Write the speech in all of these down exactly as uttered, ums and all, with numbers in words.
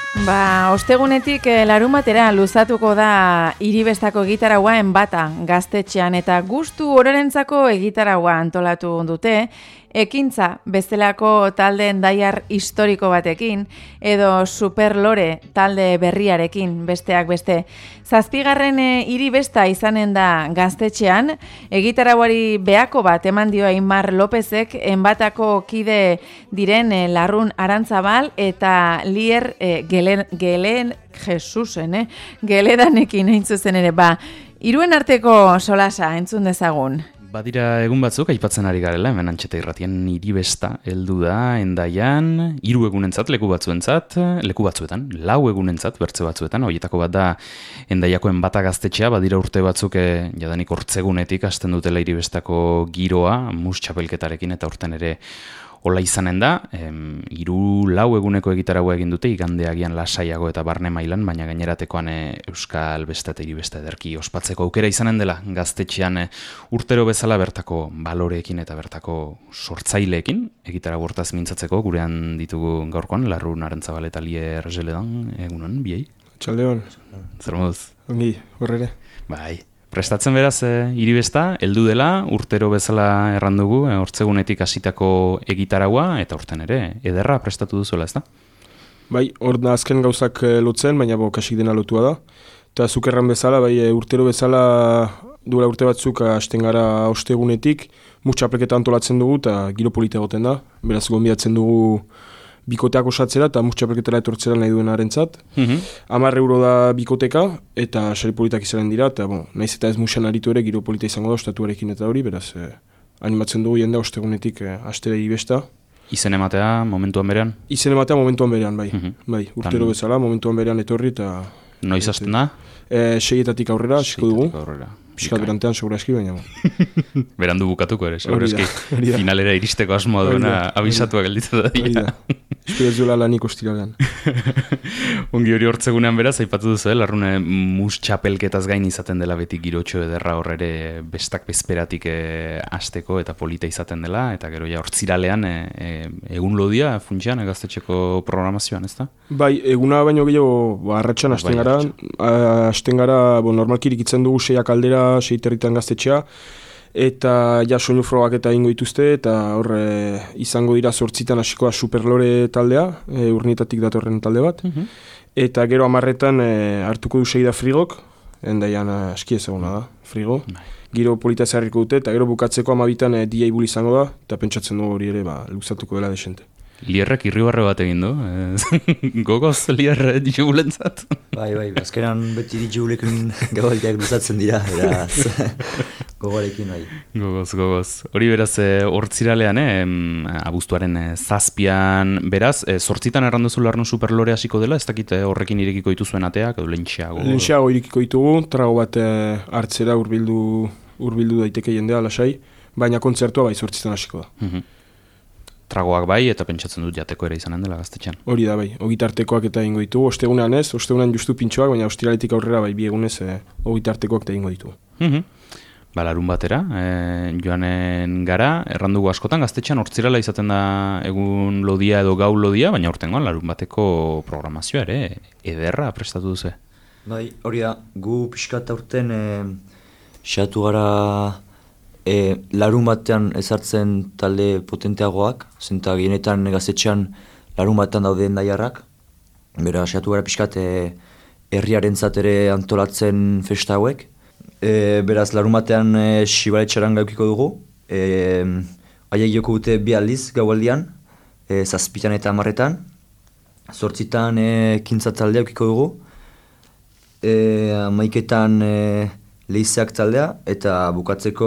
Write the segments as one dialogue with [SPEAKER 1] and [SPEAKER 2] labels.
[SPEAKER 1] Ba, ostegunetik eh, larumatera luzatuko da Iribestako egitaraua enbata gaztetxean eta gustu ororentzako egitaraua antolatu dute, ekintza bestelako talde endaiar historiko batekin edo superlore talde berriarekin besteak beste. Zazpigarren e, Iribesta izanen da gaztetxean, egitarauari behako bat eman dio Aimar Lopezek enbatako kide diren e, Larrun Arantzabal eta Lier e, Gelen, Gelen Jesusen, eh? Geledanekin hain zuzen ere, ba, hiruen arteko solasa entzun dezagun.
[SPEAKER 2] Badira egun batzuk aipatzen ari garela, hemen Antxeta Irratian Iribesta heldu da endaian, hiru egunentzat, leku batzuentzat, leku batzuetan, lau egunentzat, bertze batzuetan, horietako bat da endaiako enbata gaztetxea, badira urte batzuk eh, jadanik hortzegunetik hasten dutela Iribestako giroa, mus txapelketarekin eta urten ere hola izanen da, em, hiru lau eguneko egitaraua egin dute, igandeagian lasaiago eta barne mailan, baina gaineratekoan e, Euskal Besta eta Iribesta ederki ospatzeko aukera izanen dela gaztetxean e, urtero bezala bertako baloreekin eta bertako sortzaileekin, egitarau hortaz mintzatzeko, gurean ditugu gaurkoan, Larrun Arantzabal eta Lier Geledan, egunon, biei?
[SPEAKER 3] Txaldeon.
[SPEAKER 2] Zer moduz?
[SPEAKER 3] Ongi, horrere.
[SPEAKER 2] Bai. Prestatzen beraz, e, Iribesta, heldu dela, urtero bezala errandugu, e, hortzegunetik hasitako egitaraua, eta urten ere, ederra prestatu duzuela, ez da?
[SPEAKER 3] Bai, hor da azken gauzak e, lotzen, baina bo, kasik dena lotua da. Eta zuk erran bezala, bai, e, urtero bezala duela urte batzuk hasten gara ostegunetik, mutxapelketa antolatzen dugu, eta giro polita egoten da. Beraz, gonbidatzen dugu bikoteak osatzera eta mutxapelketara etortzera nahi duen arentzat. Mm-hmm. Amar euro da bikoteka eta sari politak izanen dira, eta bon, naiz eta ez musean aritu ere giro polita izango da ostatuarekin eta hori, beraz eh, animatzen dugu jendea ostegunetik eh, astera Iribesta.
[SPEAKER 2] Izen ematea momentuan berean?
[SPEAKER 3] Izen ematea momentuan berean, bai.
[SPEAKER 2] Mm-hmm.
[SPEAKER 3] Bai, urtero Tan... bezala, momentuan berean etorri eta...
[SPEAKER 2] Noiz hasten da?
[SPEAKER 3] E, seietatik aurrera, hasiko dugu.
[SPEAKER 2] Aurrera.
[SPEAKER 3] Piskat berantean, segura eski, baina.
[SPEAKER 2] Berandu bukatuko ere, segura eski. Finalera iristeko asmoa duena abisatuak gelditzen da dira.
[SPEAKER 3] Espero zuela lanik ostiralean.
[SPEAKER 2] Ongi hori hortzegunean beraz, aipatu duzu, eh? Larrune mus txapelketaz gain izaten dela beti girotxo ederra horre bestak bezperatik eh, asteko eta polita izaten dela, eta gero ja hortziralean eh, eh, egun lodia funtsian gaztetxeko programazioan, ez da?
[SPEAKER 3] Bai, eguna baino gehiago ba, arratsan hasten gara, hasten gara, bo, normalki irikitzen dugu seiak aldera, sei territan gaztetxea, eta ja soinu frogak eta ingo dituzte, eta horre izango dira zortzitan hasikoa superlore taldea, e, urnietatik datorren talde bat, mm-hmm. Eta gero amarretan e, hartuko du segida frigok, endaian aski ezaguna da, frigo, mm-hmm. Giro polita zeharriko dute, eta gero bukatzeko amabitan e, D J bul izango da, eta pentsatzen dugu hori ere ba, luzatuko dela desente.
[SPEAKER 2] Lierrek irribarre bat egin du, gogoz Lierre D J bulentzat.
[SPEAKER 4] Bai, bai, azkenan beti D J bulekin gabaldiak luzatzen dira, beraz, gogorekin bai.
[SPEAKER 2] Gogoz, gogoz. Hori beraz, hortziralean, eh, abuztuaren eh, zazpian, beraz, eh, zortzitan erranduzu Larrun superlore hasiko dela, ez dakit eh, horrekin irekiko dituzuen ateak, edo lentxeago?
[SPEAKER 3] Lentxeago irekiko ditugu, trago bat eh, hartzera hurbildu hurbildu daiteke jendea lasai, baina kontzertua bai zortzitan hasiko da.
[SPEAKER 2] Mhm. Tragoak bai, eta pentsatzen dut jateko ere izanen dela gaztetxean.
[SPEAKER 3] Hori da bai, ogitartekoak eta ingo ditugu, ostegunean ez, ostegunean justu pintxoak, baina ostiraletik aurrera bai, bi egunez e, ogitartekoak eta ingo ditugu.
[SPEAKER 2] Mm-hmm. Ba, larun batera, e, joanen gara, errandugu askotan, gaztetxean hortzirala izaten da egun lodia edo gau lodia, baina urtengoan larun bateko programazioa ere, ederra prestatu duze.
[SPEAKER 4] Bai, hori da, gu pixkat aurten e, xatu gara... E, larun batean ezartzen talde potenteagoak, zenta gehienetan gaztetxean larun batean daude endaiarrak. Bera, xatu gara pixkat e, herriarentzat ere antolatzen festa hauek. E, beraz, larun batean e, Xibaletxaran gaukiko dugu. E, Aiek joko dute bi aldiz gaualdian, e, zazpitan eta hamarretan. Zortzitan e, kintza taldea gaukiko dugu. E, Amaiketan... E, Leizeak taldea, eta bukatzeko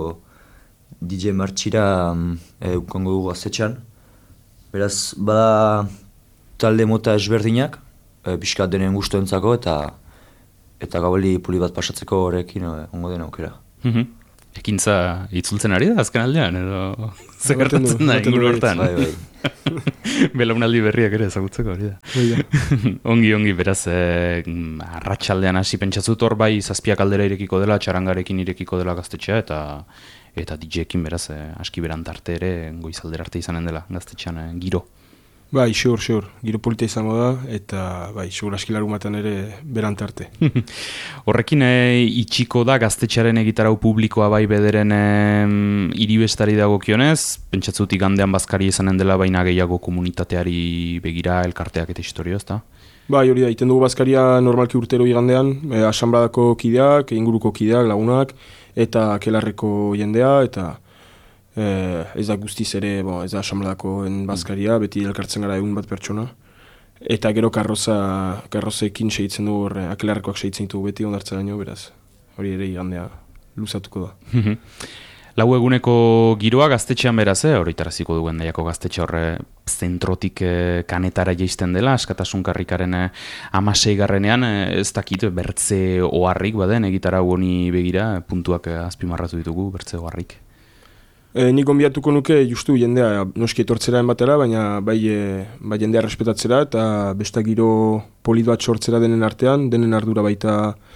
[SPEAKER 4] D J Martxira e, ukango dugu gaztetxean. Beraz, bada talde mota ezberdinak, e, pixkat denen gustuentzako, eta eta gaueli puli bat pasatzeko horrekin e, ongo den aukera.
[SPEAKER 2] Mm-hmm. Ekintza itzultzen ari da azken aldean, edo zekartatzen da inguru hortan.
[SPEAKER 4] Bai, bai.
[SPEAKER 2] Belaunaldi berriak ere ezagutzeko hori da. ongi, ongi, beraz, eh, arratsaldean hasi pentsatzut hor bai zazpiak aldera irekiko dela, txarangarekin irekiko dela gaztetxea, eta eta D J-ekin beraz, eh, aski berantarte ere, goizaldera arte izanen dela gaztetxean eh, giro.
[SPEAKER 3] Bai, xur, xur. Giro polita izango da, eta bai, xur aski larumatan ere berantarte.
[SPEAKER 2] Horrekin e, itxiko da gaztetxearen egitarau publikoa bai bederen e, hiribestari dagokionez, pentsatzutik gandean bazkari izanen dela baina gehiago komunitateari begira elkarteak eta historio, ezta?
[SPEAKER 3] Bai, hori da, iten dugu bazkaria normalki urtero igandean, e, asanbladako kideak, inguruko kideak, lagunak, eta kelarreko jendea, eta Eh, ez da guztiz ere, bo, ez da asanbladakoen bazkaria, beti elkartzen gara egun bat pertsona. Eta gero karroza, karrozekin segitzen dugu, horre, akelarrekoak segitzen ditugu beti ondartzeraino, beraz, hori ere igandea luzatuko da.
[SPEAKER 2] Lau eguneko giroa gaztetxean beraz, eh? Horitaraziko duen daiako gaztetxe horre zentrotik eh, kanetara jaisten dela, askatasun karrikaren eh, amasei garrenean, eh, ez dakit bertze oharrik baden, egitarau honi begira, puntuak eh, azpimarratu ditugu, bertze oharrik.
[SPEAKER 3] E, nik gonbiatuko nuke justu jendea noski etortzera batera, baina bai, e, bai jendea respetatzera eta besta giro polit bat sortzera denen artean, denen ardura baita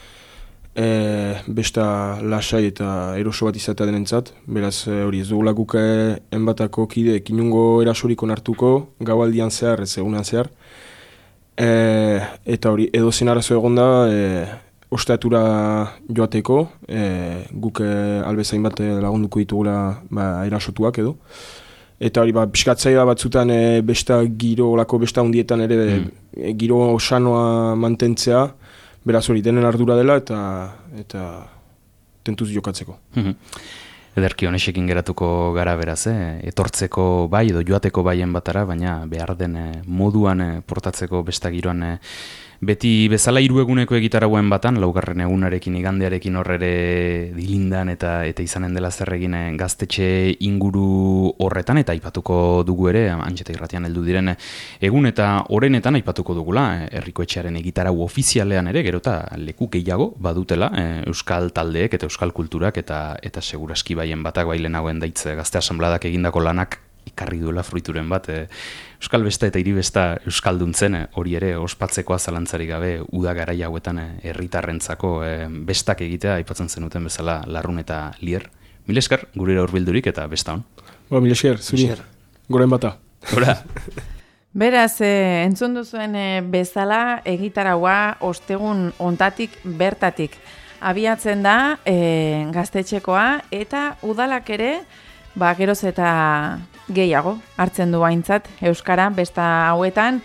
[SPEAKER 3] e, besta lasai eta eroso bat izatea denentzat. Beraz hori ez dugula guk enbatako kideek inungo erasoriko hartuko gaualdian zehar, ez egunean zehar. E, eta hori edozen arazo egon da, e, osteatura joateko, e, guk e, albezain bat lagunduko ditugula ba, erasotuak edo. Eta hori, ba, pixkatzaia batzutan e, besta giro, olako besta hundietan ere mm. e, giro osanoa mantentzea, beraz hori denen ardura dela eta eta tentuz jokatzeko.
[SPEAKER 2] Ederki honesekin geratuko gara beraz, eh? Etortzeko bai edo joateko baien batara, baina behar den eh, moduan eh, portatzeko besta giroan eh, beti bezala hiru eguneko egitarauen batan, laugarren egunarekin igandearekin horrere dilindan eta eta izanen dela zer egin gaztetxe inguru horretan, eta aipatuko dugu ere, Antxeta Irratian heldu diren egun eta orenetan aipatuko dugula, herriko etxearen egitarau ofizialean ere, gero eta leku gehiago badutela, eh, euskal taldeek eta euskal kulturak eta eta seguraski baien batak bailen hauen daitz gazte asanbladak egindako lanak ikarri duela fruituren bat, e, euskal besta eta hiribesta euskalduntzen, hori ere ospatzekoa zalantzarik gabe uda garai hauetan herritarrentzako e, bestak egitea aipatzen zenuten bezala Larrun eta Lier. Mil esker gurera hurbildurik eta besta hon.
[SPEAKER 3] Ba, mil esker, zuri, goren bata.
[SPEAKER 2] Gora.
[SPEAKER 1] Beraz, e, entzun duzuen e, bezala egitaraua ostegun ontatik bertatik abiatzen da e, gaztetxekoa eta udalak ere ba, geroz eta gehiago hartzen du aintzat euskara besta hauetan,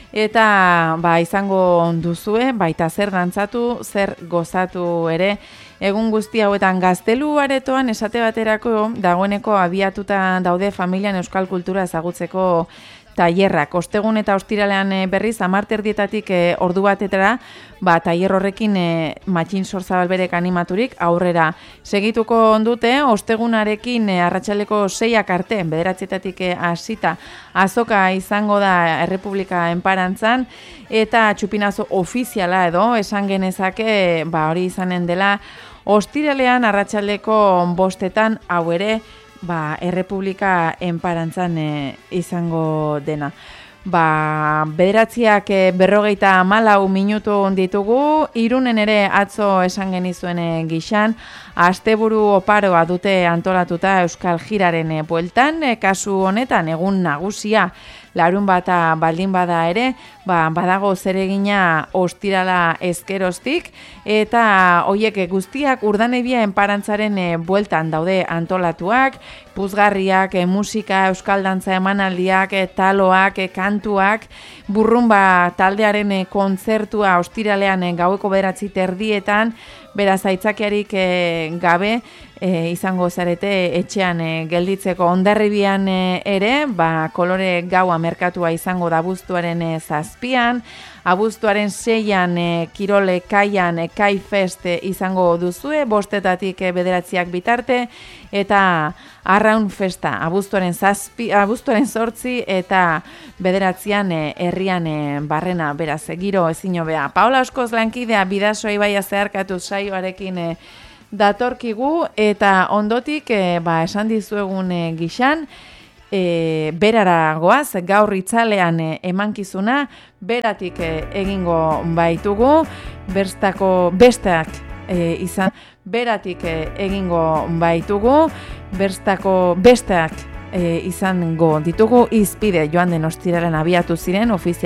[SPEAKER 1] eta ba, izango duzue, baita zer dantzatu, zer gozatu ere, egun guzti hauetan gaztelu aretoan esate baterako dagoeneko abiatuta daude familian euskal kultura ezagutzeko tailerrak. Ostegun eta ostiralean berriz hamar erdietatik e, ordu batetara, ba tailer horrekin e, Matxin Sorzabalberek animaturik aurrera segituko dute. Ostegunarekin e, arratsaldeko seiak arte, bederatzietatik hasita azoka izango da Errepublika enparantzan, eta txupinazo ofiziala edo esan genezake, ba hori izanen dela ostiralean arratsaldeko bostetan, hau ere ba, Errepublika enparantzan e, izango dena. Ba, bederatziak e, berrogeita hamalau minutu ditugu, Irunen ere atzo esan genizuen e, gixan, asteburu oparoa dute antolatuta Euskal Jiraren e, bueltan, e, kasu honetan egun nagusia larun bata baldin bada ere, ba, badago zeregina ostirala ezkeroztik, eta hoiek guztiak Urdanebia enparantzaren e, bueltan daude antolatuak, puzgarriak, e, musika, euskal dantza emanaldiak, e, taloak, e, kantuak, burrumba taldearen e, kontzertua ostiralean e, gaueko bederatzi terdietan, beraz aitzakiarik e, gabe e, izango zarete etxean e, gelditzeko. Hondarribian e, ere, ba, kolore gaua merkatua izango da abuztuaren e, zazpian, abuztuaren seian e, kirole kaian e, kai fest e, izango duzue, bostetatik e, bederatziak bitarte, eta arraun festa, abuztuaren zazpi, abuztuaren zortzi, eta bederatzian e, herrian e, barrena, beraz, e, giro ezin hobea. Paola Oskoz lankidea bidasoa ibaia zeharkatu saioarekin e, datorkigu, eta ondotik, e, ba, esan dizuegun e, gixan, E, berara goaz, gaur itzalean e, emankizuna, beratik e, egingo baitugu, berstako besteak e, izan, beratik e, egingo baitugu, berstako besteak e, izango ditugu izpide joan den ostiralean abiatu ziren ofizial